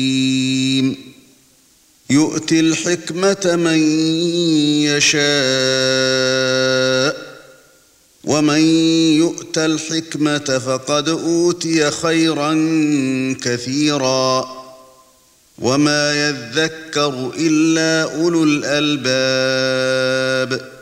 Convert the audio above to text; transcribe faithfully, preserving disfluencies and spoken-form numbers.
يؤتي الحكمة من يشاء ومن يؤت الحكمة فقد أوتي خيرا كثيرا وما يذكر إلا أولو الألباب